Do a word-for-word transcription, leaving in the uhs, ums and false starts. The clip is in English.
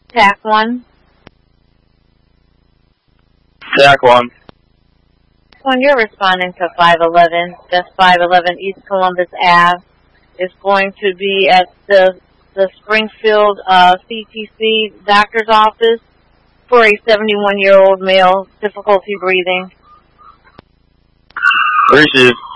TAC one. TAC one. When you're responding to five eleven, that's five eleven East Columbus Avenue. It's going to be at the the Springfield uh, C T C doctor's office for a seventy-one-year-old male, difficulty breathing. Appreciate it.